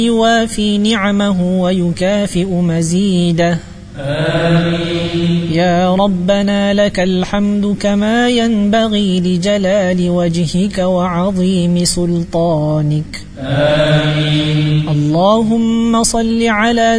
يوافي نعمه ويكافئ مزيده. آمين. يا ربنا لك الحمد كما ينبغي لجلال وجهك وعظيم سلطانك. آمين. اللهم صل على